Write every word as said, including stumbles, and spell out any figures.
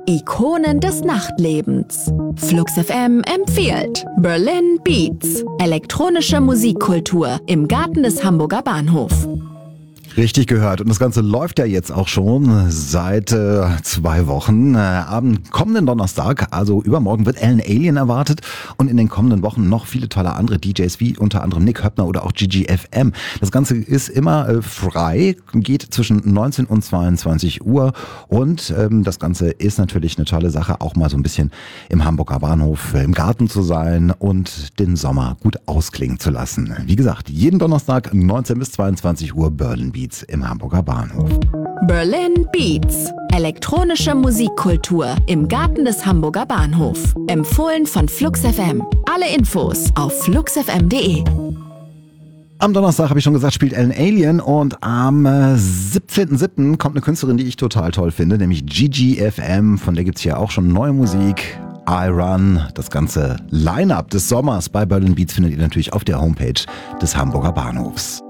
Ikonen des Nachtlebens. Flux F M empfiehlt Berlin Beats. Elektronische Musikkultur im Garten des Hamburger Bahnhofs. Richtig gehört. Und das Ganze läuft ja jetzt auch schon seit äh, zwei Wochen. Äh, am kommenden Donnerstag, also übermorgen, wird Alan Alien erwartet. Und in den kommenden Wochen noch viele tolle andere D Js, wie unter anderem Nick Höppner oder auch G G F M. Das Ganze ist immer äh, frei, geht zwischen neunzehn und zweiundzwanzig Uhr. Und ähm, das Ganze ist natürlich eine tolle Sache, auch mal so ein bisschen im Hamburger Bahnhof äh, im Garten zu sein und den Sommer gut ausklingen zu lassen. Wie gesagt, jeden Donnerstag neunzehn bis zweiundzwanzig Uhr Berlin Beats im Hamburger Bahnhof. Berlin Beats. Elektronische Musikkultur im Garten des Hamburger Bahnhof. Empfohlen von Flux F M. Alle Infos auf flux f m punkt de. Am Donnerstag, habe ich schon gesagt, spielt Alan Alien und am äh, siebzehnten siebten kommt eine Künstlerin, die ich total toll finde, nämlich G G F M. Von der gibt's hier auch schon neue Musik. I Run. Das ganze Line-Up des Sommers bei Berlin Beats findet ihr natürlich auf der Homepage des Hamburger Bahnhofs.